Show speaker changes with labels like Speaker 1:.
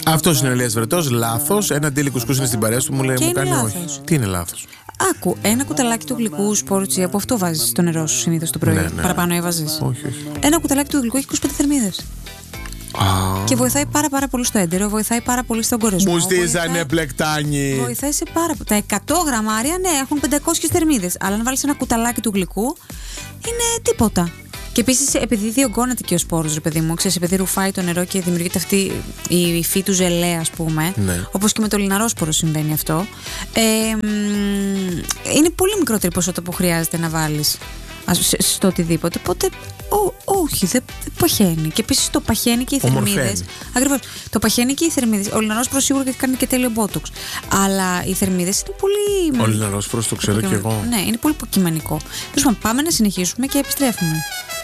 Speaker 1: Αυτός είναι ο Ηλίας Βρετός, λάθος. Ένα ντύλι κουσκούς είναι στην παρέα του, μου λέει, μου κάνει όχι. Τι είναι λάθος?
Speaker 2: Άκου, ένα κουταλάκι του γλυκού σπόρτσι, από αυτό βάζεις στο νερό σου συνήθως το πρωί.
Speaker 1: Ναι.
Speaker 2: Παραπάνω έβαζες?
Speaker 1: Όχι.
Speaker 2: Ένα κουταλάκι του γλυκού έχει 25 θερμίδες. Και βοηθάει πάρα πολύ στο έντερο, βοηθάει πάρα πολύ στον κορεσμό.
Speaker 1: Μου στήσανε πλεκτάνι.
Speaker 2: Βοηθάει σε πάρα πολύ. Τα 100 γραμμάρια, ναι, έχουν 500 θερμίδες. Αλλά αν βάλεις ένα κουταλάκι του γλυκού, είναι τίποτα. Και επίσης, επειδή διωγγώνεται και ο σπόρος, ρε παιδί μου, ξέρεις, επειδή ρουφάει το νερό και δημιουργείται αυτή η υφή του ζελέ, ας πούμε. Ναι. Όπως και με το λιναρόσπορο συμβαίνει αυτό. Είναι πολύ μικρότερη ποσότητα που χρειάζεται να βάλεις στο οτιδήποτε. Οπότε, όχι, δεν παχαίνει. Και επίσης το παχαίνει και οι θερμίδες. Ακριβώς. Το παχαίνει και οι θερμίδες. Ο λιναρόσπορος σίγουρα έχει κάνει και τέλειο μπότοξ. Αλλά οι θερμίδες είναι πολύ.
Speaker 1: Ο λιναρόσπορος το ξέρω κι εγώ.
Speaker 2: Ναι, είναι πολύ υποκειμενικό. Πάμε να συνεχίσουμε και επιστρέφουμε.